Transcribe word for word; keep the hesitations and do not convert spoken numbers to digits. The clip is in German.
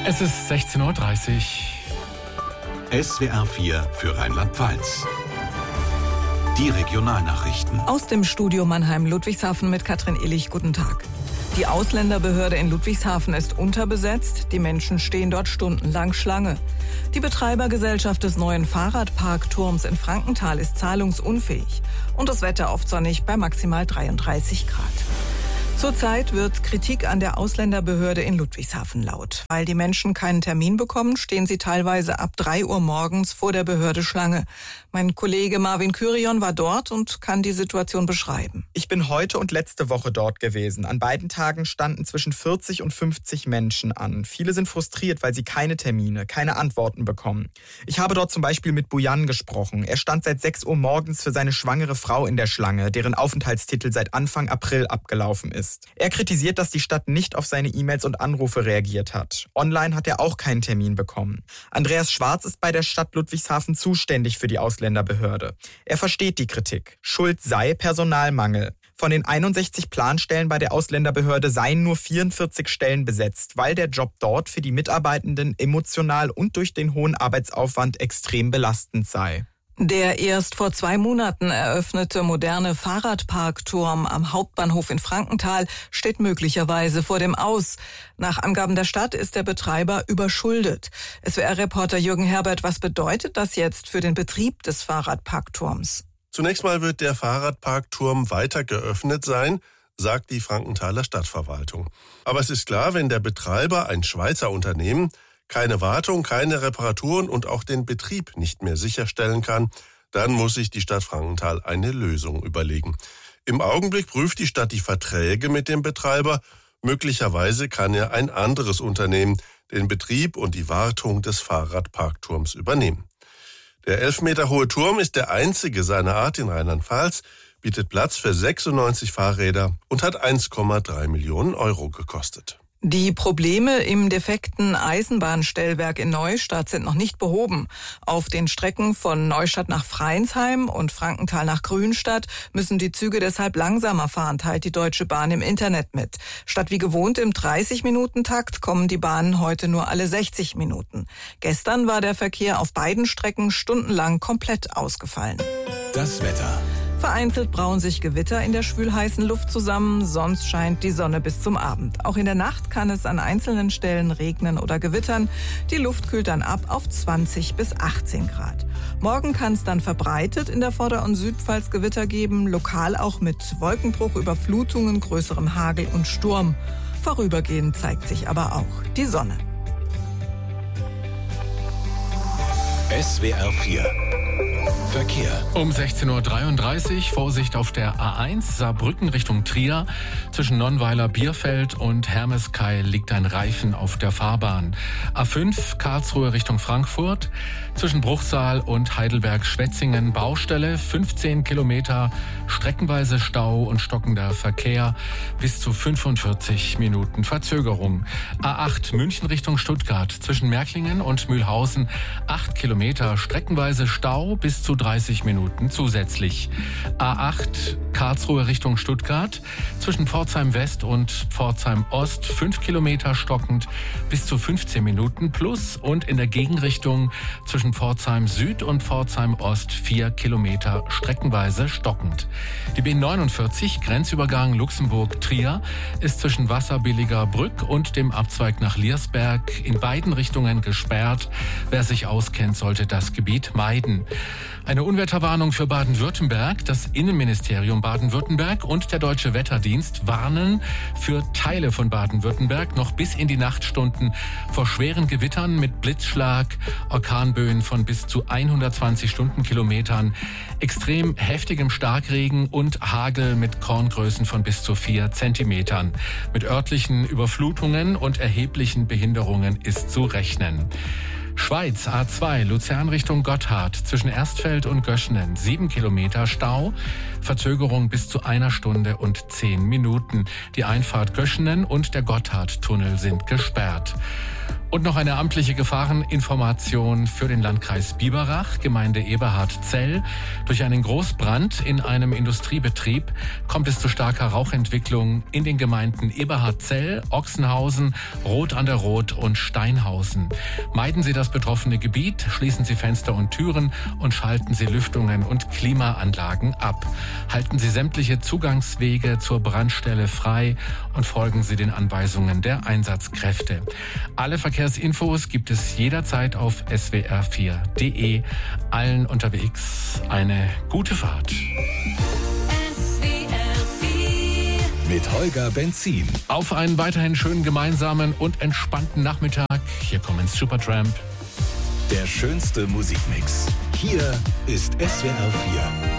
Es ist sechzehn Uhr dreißig. S W R vier für Rheinland-Pfalz. Die Regionalnachrichten. Aus dem Studio Mannheim-Ludwigshafen mit Katrin Illich. Guten Tag. Die Ausländerbehörde in Ludwigshafen ist unterbesetzt. Die Menschen stehen dort stundenlang Schlange. Die Betreibergesellschaft des neuen Fahrradparkturms in Frankenthal ist zahlungsunfähig. Und das Wetter oft sonnig bei maximal dreiunddreißig Grad. Zurzeit wird Kritik an der Ausländerbehörde in Ludwigshafen laut. Weil die Menschen keinen Termin bekommen, stehen sie teilweise ab drei Uhr morgens vor der Behörde Schlange. Mein Kollege Marvin Kyrion war dort und kann die Situation beschreiben. Ich bin heute und letzte Woche dort gewesen. An beiden Tagen standen zwischen vierzig und fünfzig Menschen an. Viele sind frustriert, weil sie keine Termine, keine Antworten bekommen. Ich habe dort zum Beispiel mit Bujan gesprochen. Er stand seit sechs Uhr morgens für seine schwangere Frau in der Schlange, deren Aufenthaltstitel seit Anfang April abgelaufen ist. Er kritisiert, dass die Stadt nicht auf seine E-Mails und Anrufe reagiert hat. Online hat er auch keinen Termin bekommen. Andreas Schwarz ist bei der Stadt Ludwigshafen zuständig für die Ausländerbehörde. Er versteht die Kritik. Schuld sei Personalmangel. Von den einundsechzig Planstellen bei der Ausländerbehörde seien nur vierundvierzig Stellen besetzt, weil der Job dort für die Mitarbeitenden emotional und durch den hohen Arbeitsaufwand extrem belastend sei. Der erst vor zwei Monaten eröffnete moderne Fahrradparkturm am Hauptbahnhof in Frankenthal steht möglicherweise vor dem Aus. Nach Angaben der Stadt ist der Betreiber überschuldet. S W R-Reporter Jürgen Herbert, was bedeutet das jetzt für den Betrieb des Fahrradparkturms? Zunächst mal wird der Fahrradparkturm weiter geöffnet sein, sagt die Frankenthaler Stadtverwaltung. Aber es ist klar, wenn der Betreiber, ein Schweizer Unternehmen, keine Wartung, keine Reparaturen und auch den Betrieb nicht mehr sicherstellen kann, dann muss sich die Stadt Frankenthal eine Lösung überlegen. Im Augenblick prüft die Stadt die Verträge mit dem Betreiber. Möglicherweise kann ja ein anderes Unternehmen den Betrieb und die Wartung des Fahrradparkturms übernehmen. Der elf Meter hohe Turm ist der einzige seiner Art in Rheinland-Pfalz, bietet Platz für sechsundneunzig Fahrräder und hat eins Komma drei Millionen Euro gekostet. Die Probleme im defekten Eisenbahnstellwerk in Neustadt sind noch nicht behoben. Auf den Strecken von Neustadt nach Freinsheim und Frankenthal nach Grünstadt müssen die Züge deshalb langsamer fahren, teilt die Deutsche Bahn im Internet mit. Statt wie gewohnt im dreißig-Minuten-Takt kommen die Bahnen heute nur alle sechzig Minuten. Gestern war der Verkehr auf beiden Strecken stundenlang komplett ausgefallen. Das Wetter. Vereinzelt brauen sich Gewitter in der schwülheißen Luft zusammen, sonst scheint die Sonne bis zum Abend. Auch in der Nacht kann es an einzelnen Stellen regnen oder gewittern. Die Luft kühlt dann ab auf zwanzig bis achtzehn Grad. Morgen kann es dann verbreitet in der Vorder- und Südpfalz Gewitter geben, lokal auch mit Wolkenbruch, Überflutungen, größerem Hagel und Sturm. Vorübergehend zeigt sich aber auch die Sonne. S W R vier Verkehr. Um sechzehn Uhr dreiunddreißig, Vorsicht auf der A eins, Saarbrücken Richtung Trier. Zwischen Nonnweiler Bierfeld und Hermeskeil liegt ein Reifen auf der Fahrbahn. A fünf, Karlsruhe Richtung Frankfurt. Zwischen Bruchsal und Heidelberg-Schwetzingen Baustelle, fünfzehn Kilometer, streckenweise Stau und stockender Verkehr, bis zu fünfundvierzig Minuten Verzögerung. A acht, München Richtung Stuttgart. Zwischen Märklingen und Mühlhausen, acht Kilometer, streckenweise Stau, bis zu dreißig Minuten zusätzlich. A acht, Karlsruhe Richtung Stuttgart. Zwischen Pforzheim West und Pforzheim Ost, fünf Kilometer stockend, bis zu fünfzehn Minuten plus. Und in der Gegenrichtung zwischen Pforzheim Süd und Pforzheim Ost, vier Kilometer streckenweise stockend. Die B neunundvierzig, Grenzübergang Luxemburg-Trier, ist zwischen Wasserbilliger Brück und dem Abzweig nach Liersberg in beiden Richtungen gesperrt. Wer sich auskennt, sollte das Gebiet meiden. Eine Unwetterwarnung für Baden-Württemberg. Das Innenministerium Baden-Württemberg und der Deutsche Wetterdienst warnen für Teile von Baden-Württemberg noch bis in die Nachtstunden vor schweren Gewittern mit Blitzschlag, Orkanböen von bis zu hundertzwanzig Stundenkilometern, extrem heftigem Starkregen und Hagel mit Korngrößen von bis zu vier Zentimetern. Mit örtlichen Überflutungen und erheblichen Behinderungen ist zu rechnen. Schweiz A zwei, Luzern Richtung Gotthard, zwischen Erstfeld und Göschenen, sieben Kilometer Stau, Verzögerung bis zu einer Stunde und zehn Minuten. Die Einfahrt Göschenen und der Gotthardtunnel sind gesperrt. Und noch eine amtliche Gefahreninformation für den Landkreis Biberach, Gemeinde Eberhardzell. Durch einen Großbrand in einem Industriebetrieb kommt es zu starker Rauchentwicklung in den Gemeinden Eberhardzell, Ochsenhausen, Roth an der Roth und Steinhausen. Meiden Sie das betroffene Gebiet, schließen Sie Fenster und Türen und schalten Sie Lüftungen und Klimaanlagen ab. Halten Sie sämtliche Zugangswege zur Brandstelle frei und folgen Sie den Anweisungen der Einsatzkräfte. Alle Verkehrsinfos gibt es jederzeit auf S W R vier punkt de. Allen unterwegs eine gute Fahrt. S W R vier mit Holger Benzin. Auf einen weiterhin schönen gemeinsamen und entspannten Nachmittag. Hier kommen Supertramp. Der schönste Musikmix. Hier ist S W R vier.